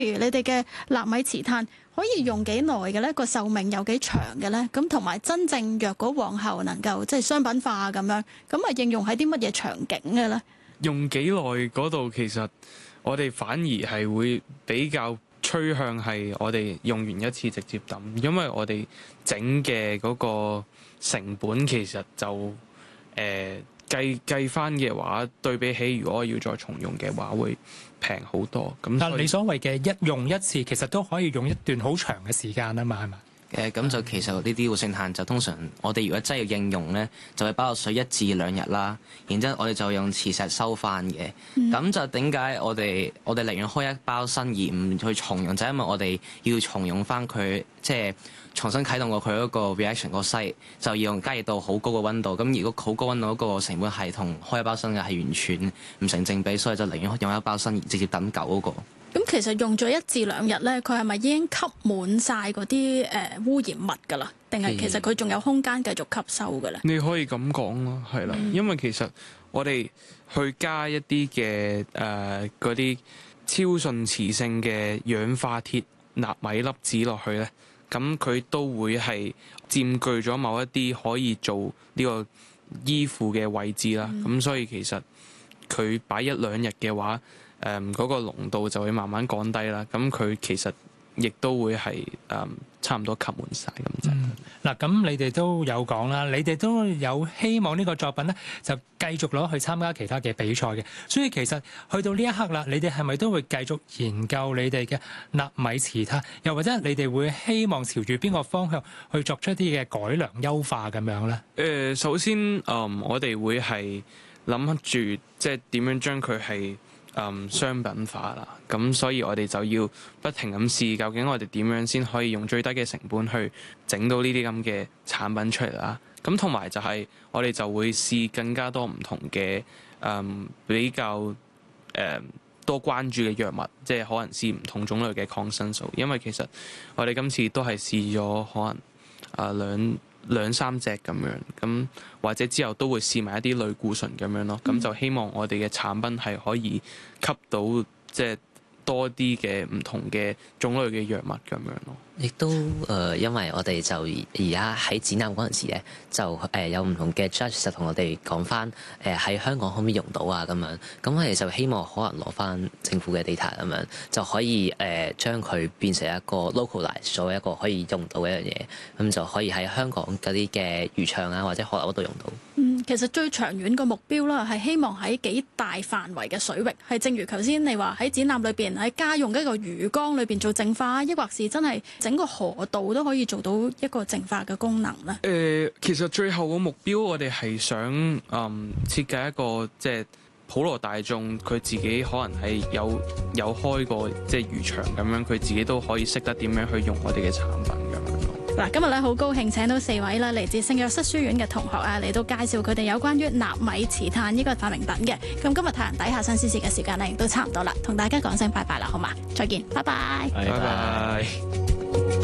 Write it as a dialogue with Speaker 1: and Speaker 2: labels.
Speaker 1: 譬如你哋嘅納米磁炭可以用幾耐嘅咧？個壽命有幾長嘅咧？咁同埋真正若果往後能夠即係商品化咁樣，咁啊應用喺啲乜嘢場景嘅咧？
Speaker 2: 用幾耐嗰度其實我哋反而係會比較趨向係我哋用完一次直接抌，因為我哋整嘅嗰個成本其實就計翻嘅話，對比起如果我要再重用嘅話，會平好多。咁
Speaker 3: 但你所謂嘅一用一次，其實都可以用一段好長嘅時間啊嘛，係咪？
Speaker 4: 咁就其實呢啲活性炭就通常我哋如果真係要應用咧，就會包落水1至2日啦。然之後我哋就用磁石收翻嘅。咁就點解我哋寧願開一包新而唔去重用，就係因為我哋要重用翻佢，即係重新啟動過佢嗰個 reaction 個篩，就要用加熱到好高嘅溫度。咁如果好高溫度嗰個成本係同開一包新嘅係完全唔成正比，所以就寧願用一包新而直接等舊嗰個。
Speaker 1: 咁其實用咗1至2日咧，佢係咪已經吸滿晒嗰啲污染物㗎啦？定係其實佢仲有空間繼續吸收嘅咧？
Speaker 2: 你可以咁講咯，係啦，因為其實我哋去加一啲嘅嗰啲超順磁性嘅氧化鐵納米粒子落去咧，咁佢都會係佔據咗某一啲可以做呢個依附嘅位置啦。咁所以其實佢擺1-2日嘅話，嗰個濃度就會慢慢降低啦，咁佢其實亦都會係差唔多吸滿晒咁就。
Speaker 3: 嗱，咁你哋都有講啦，你哋都有希望呢個作品咧就繼續攞去參加其他嘅比賽嘅，所以其實去到呢一刻啦，你哋係咪都會繼續研究你哋嘅納米磁炭，又或者你哋會希望朝住邊個方向去作出一啲嘅改良優化咁樣咧？
Speaker 2: 首先我哋會係諗住即係點樣將佢係商品化啦，咁所以我哋就要不停咁試，究竟我哋點樣先可以用最低嘅成本去整到呢啲咁嘅產品出嚟啦。咁同埋就係我哋就會試更加多唔同嘅比較多關注嘅藥物，即係可能試唔同種類嘅抗生素，因為其實我哋今次都係試咗可能兩三隻咁樣，咁或者之後都會試埋一啲類固醇咁樣咯，咁就希望我哋嘅產品係可以吸到即係多啲嘅唔同嘅種類嘅藥物咁樣咯。
Speaker 5: 亦都因為我哋就而家喺展覽嗰陣時咧，就有唔同嘅 judge 就同我哋講翻喺香港可唔可以用到啊咁樣，咁我哋就希望可能攞翻政府嘅 data 咁樣，就可以將佢變成一個 localize 咗一個可以用到嘅一樣嘢，咁就可以喺香港嗰啲嘅漁場啊或者河流嗰度用到。
Speaker 1: 其實最長遠個目標啦，係希望喺幾大範圍嘅水域，係正如頭先你話喺展覽裏邊喺家用一個魚缸裏邊做淨化，抑或是真係整個河道都可以做到一個淨化嘅功能咧？
Speaker 2: 其實最後個目標我哋係想設計一個即係普羅大眾佢自己可能係有開過即係漁場咁樣，佢自己都可以識得點樣去用我哋嘅產品咁樣咯。
Speaker 1: 嗱，今日咧好高興請到4位啦，嚟自聖若瑟書院嘅同學啊，嚟到介紹佢哋有關於納米磁炭呢個發明品嘅。咁今日太陽底下新思思嘅時間咧，亦都差唔多啦，同大家講聲拜拜啦，好嘛？再見，拜拜。
Speaker 2: 拜拜。